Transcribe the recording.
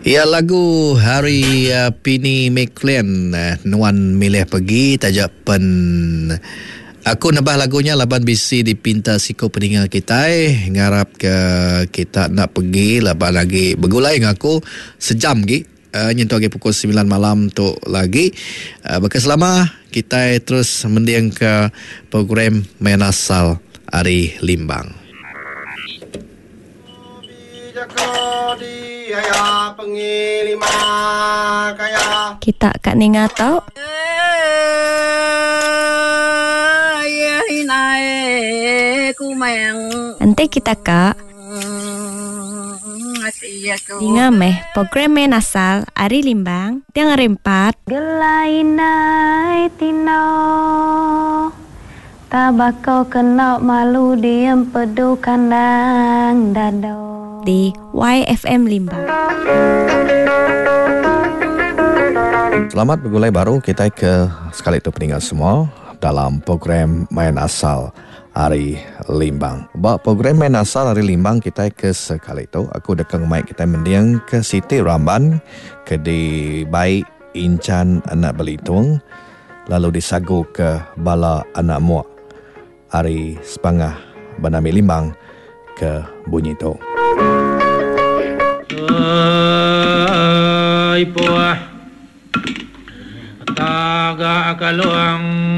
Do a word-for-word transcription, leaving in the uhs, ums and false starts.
Ya, lagu Hari uh, Pini McLean uh, Nuan milih pergi tajuk pen aku nambah lagunya laban bisi dipinta siko peninggal kita eh ngarap ke kita nak pergi laban lagi bergulai dengan aku sejam lagi uh, nyentuh lagi pukul sembilan malam tu lagi uh, bekas selama kita terus mendiang ke program Main Asal Ari Limbang. Kita kat ninga tau. Nanti kita kak Inga meh program Main Asal Ari Limbang tiang rempat Gelainai tino tabakau kena malu diem pedu kandang dado di Y F M Limbang. Selamat bergulai baru kita ke sekali itu peninggal semua dalam program Main Asal Ari Limbang. Bak program Main Asal Ari Limbang kita ke sekali itu aku dekang mic kita mendiang ke Siti Ramban ke di Baik Incan Anak Belitung lalu disagu ke Bala Anak Muak Ari Sepangah Banami Limbang ke bunyi itu. Ay puah taga kaluang